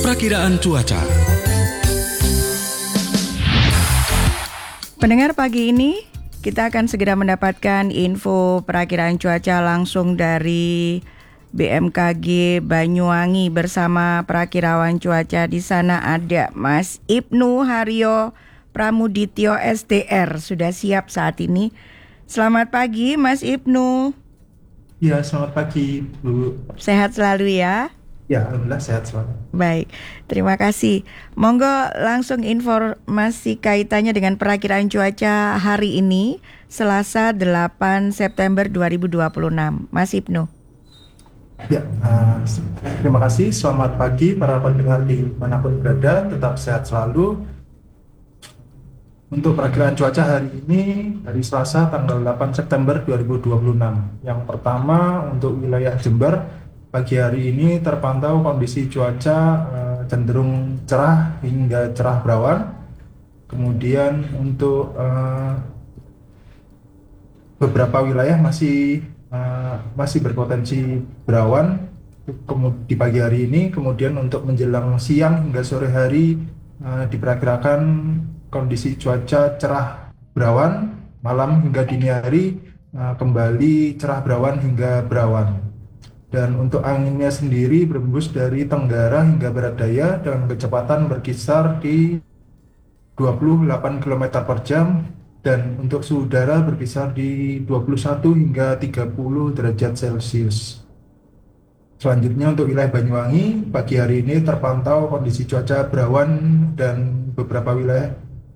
Perakiraan cuaca. Pendengar, pagi ini kita akan segera mendapatkan info perakiraan cuaca langsung dari BMKG Banyuwangi bersama perakirawan cuaca. Di sana ada Mas Ibnu Haryo Pramudityo SDR, sudah siap saat ini. Selamat pagi Mas Ibnu. Ya, selamat pagi Bu. Sehat selalu ya? Ya, alhamdulillah sehat selalu. Baik, terima kasih. Monggo langsung informasi kaitannya dengan perakiraan cuaca hari ini, Selasa 8 September 2026. Mas Ibnu. Ya, terima kasih. Selamat pagi para pendengar di manapun berada, tetap sehat selalu. Untuk perakiraan cuaca hari ini, hari Selasa tanggal 8 September 2026. Yang pertama untuk wilayah Jember, pagi hari ini terpantau kondisi cuaca cenderung cerah hingga cerah berawan. Kemudian untuk beberapa wilayah masih berpotensi berawan di pagi hari ini. Kemudian untuk menjelang siang hingga sore hari diperkirakan kondisi cuaca cerah berawan, malam hingga dini hari kembali cerah berawan hingga berawan. Dan untuk anginnya sendiri berembus dari tenggara hingga barat daya dengan kecepatan berkisar di 28 km per jam, dan untuk suhu udara berkisar di 21 hingga 30 derajat Celcius. Selanjutnya untuk wilayah Banyuwangi, pagi hari ini terpantau kondisi cuaca berawan dan beberapa wilayah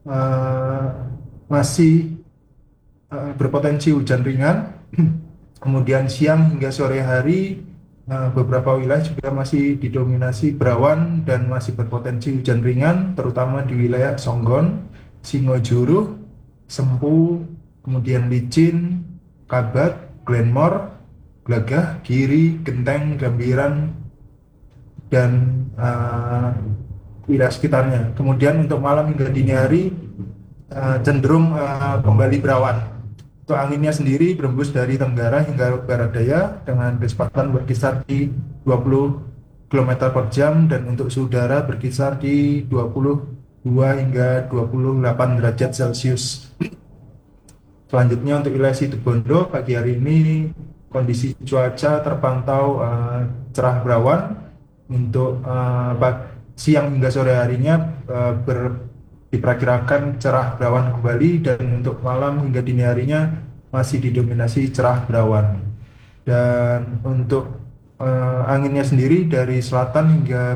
masih berpotensi hujan ringan. Kemudian siang hingga sore hari beberapa wilayah juga masih didominasi berawan dan masih berpotensi hujan ringan, terutama di wilayah Songgon, Singojuru, Sempu, kemudian Licin, Kabat, Glenmore, Glagah, Giri, Genteng, Gambiran, dan wilayah sekitarnya. Kemudian untuk malam hingga dini hari cenderung kembali berawan. Untuk anginnya sendiri berembus dari tenggara hingga barat daya dengan kecepatan berkisar di 20 km per jam, dan untuk suhu udara berkisar di 22 hingga 28 derajat Celcius. Selanjutnya untuk wilayah Situbondo, pagi hari ini kondisi cuaca terpantau cerah berawan. Untuk siang hingga sore harinya diperkirakan cerah berawan kembali, dan untuk malam hingga dini harinya masih didominasi cerah berawan. Dan untuk anginnya sendiri dari selatan hingga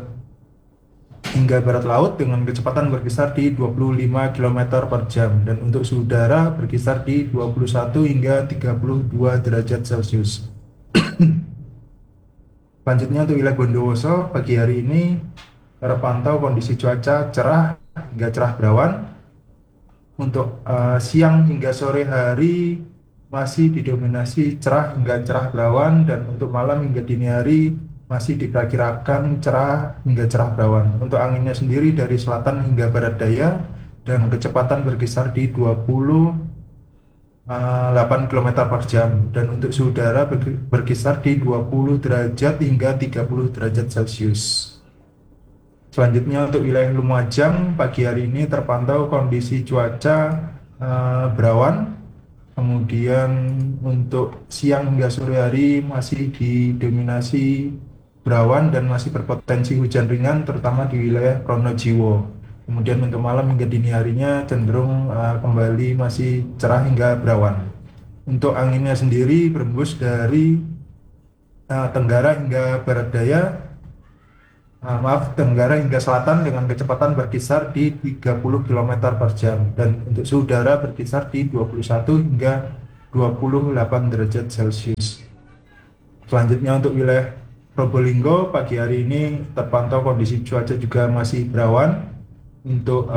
barat laut dengan kecepatan berkisar di 25 km per jam, dan untuk suhu udara berkisar di 21 hingga 32 derajat Celcius. Selanjutnya untuk wilayah Bondowoso, pagi hari ini terpantau kondisi cuaca cerah hingga cerah berawan. Untuk siang hingga sore hari masih didominasi cerah hingga cerah berawan, dan untuk malam hingga dini hari masih diperkirakan cerah hingga cerah berawan. Untuk anginnya sendiri dari selatan hingga barat daya dan kecepatan berkisar di 28 km per jam, dan untuk suhu udara berkisar di 20 derajat hingga 30 derajat Celcius. Selanjutnya untuk wilayah Lumajang, pagi hari ini terpantau kondisi cuaca berawan. Kemudian untuk siang hingga sore hari masih didominasi berawan dan masih berpotensi hujan ringan, terutama di wilayah Pronojiwo. Kemudian untuk malam hingga dini harinya cenderung kembali masih cerah hingga berawan. Untuk anginnya sendiri berembus dari tenggara hingga barat daya, tenggara hingga selatan dengan kecepatan berkisar di 30 km per jam, dan untuk suhu udara berkisar di 21 hingga 28 derajat Celcius. Selanjutnya untuk wilayah Probolinggo, pagi hari ini terpantau kondisi cuaca juga masih berawan. Untuk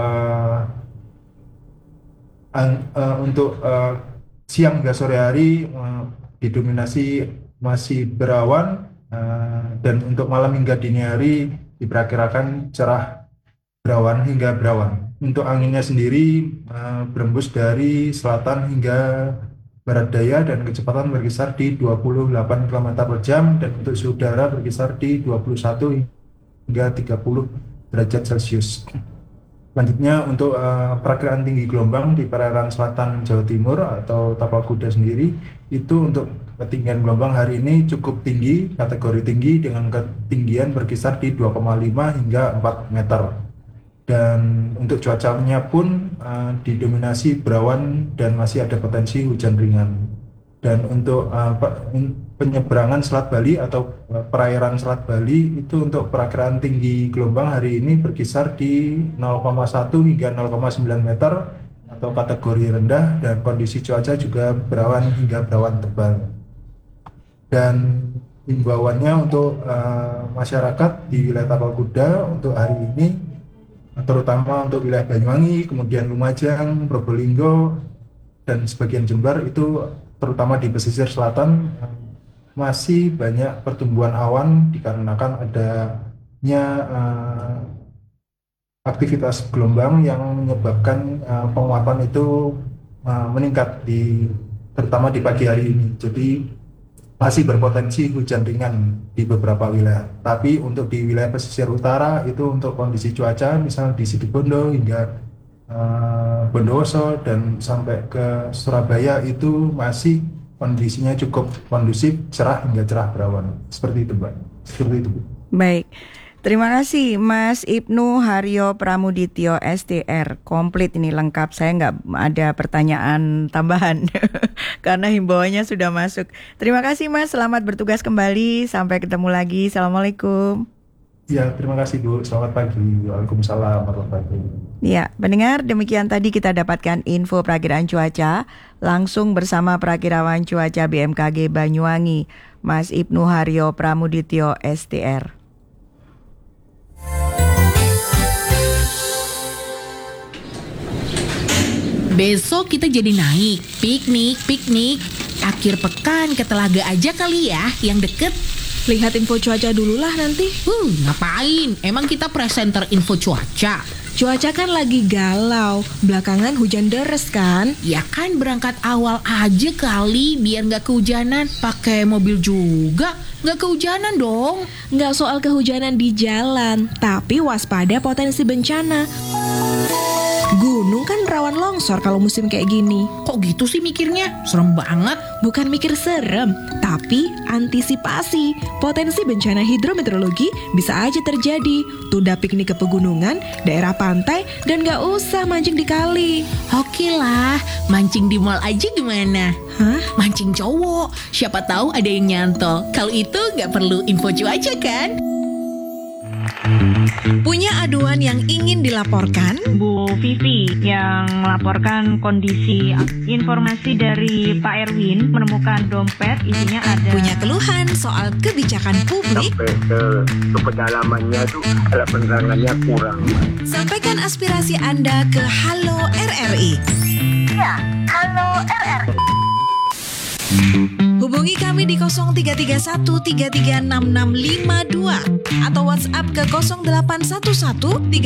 siang hingga sore hari didominasi masih berawan. Dan untuk malam hingga dini hari diperkirakan cerah berawan hingga berawan. Untuk anginnya sendiri berembus dari selatan hingga barat daya dan kecepatan berkisar di 28 km per jam, dan untuk suhu udara berkisar di 21 hingga 30 derajat Celcius. Selanjutnya untuk perakiraan tinggi gelombang di perairan selatan Jawa Timur atau Tapal Kuda sendiri, itu untuk ketinggian gelombang hari ini cukup tinggi, kategori tinggi dengan ketinggian berkisar di 2,5 hingga 4 meter. Dan untuk cuacanya pun didominasi berawan dan masih ada potensi hujan ringan. Dan untuk penyeberangan Selat Bali atau perairan Selat Bali itu untuk perakiraan tinggi gelombang hari ini berkisar di 0,1 hingga 0,9 meter atau kategori rendah, dan kondisi cuaca juga berawan hingga berawan tebal. Dan himbauannya untuk masyarakat di wilayah Tapal Kuda untuk hari ini, terutama untuk wilayah Banyuwangi, kemudian Lumajang, Probolinggo, dan sebagian Jember, itu terutama di pesisir selatan masih banyak pertumbuhan awan dikarenakan adanya aktivitas gelombang yang menyebabkan penguapan itu meningkat terutama di pagi hari ini. Jadi masih berpotensi hujan ringan di beberapa wilayah. Tapi untuk di wilayah pesisir utara itu untuk kondisi cuaca, misalnya di Situbondo hingga Bondowoso dan sampai ke Surabaya, itu masih kondisinya cukup kondusif, cerah hingga cerah berawan. Seperti itu, Mbak. Seperti itu, Bu. Baik. Terima kasih Mas Ibnu Haryo Pramudityo STR. Komplit ini, lengkap. Saya nggak ada pertanyaan tambahan karena himbauannya sudah masuk. Terima kasih Mas, selamat bertugas kembali. Sampai ketemu lagi. Assalamualaikum. Ya, terima kasih Bu. Selamat pagi. Waalaikumsalam warahmatullahi wabarakatuh. Ya, pendengar, demikian tadi kita dapatkan info perakiraan cuaca langsung bersama Perakirawan Cuaca BMKG Banyuwangi, Mas Ibnu Haryo Pramudityo STR. Besok kita jadi naik, piknik. Akhir pekan ke Telaga aja kali ya, yang deket. Lihat info cuaca dulu lah nanti. Ngapain? Emang kita presenter info cuaca? Cuaca kan lagi galau, belakangan hujan deres kan? Ya kan berangkat awal aja kali, biar gak kehujanan. Pakai mobil juga, gak kehujanan dong. Nggak soal kehujanan di jalan, tapi waspada potensi bencana. Gunung kan rawan longsor kalau musim kayak gini. Kok gitu sih mikirnya? Serem banget. Bukan mikir serem, tapi antisipasi. Potensi bencana hidrometeorologi bisa aja terjadi. Tunda piknik ke pegunungan, daerah pantai, dan gak usah mancing di kali. Oke lah, mancing di mall aja gimana? Hah? Mancing cowok, siapa tahu ada yang nyantol. Kalau itu gak perlu info cuaca kan? Punya aduan yang ingin dilaporkan? Bu Vivi yang melaporkan kondisi informasi dari Pak Erwin menemukan dompet isinya ada. Punya keluhan soal kebijakan publik? Sampai ke pedalamannya tuh penerangannya kurang. Sampaikan aspirasi Anda ke Halo RRI. Ya, Halo RRI. Hubungi kami di 0331 336652 atau WhatsApp ke 0811